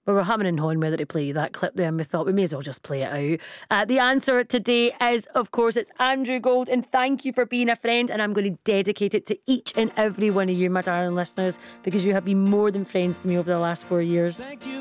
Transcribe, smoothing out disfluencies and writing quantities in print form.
We were humming and hawing whether to play that clip there, and we thought we may as well just play it out. The answer today is, of course, it's Andrew Gold, and thank you for being a friend, and I'm going to dedicate it to each and every one of you, my darling listeners, because you have been more than friends to me over the last 4 years.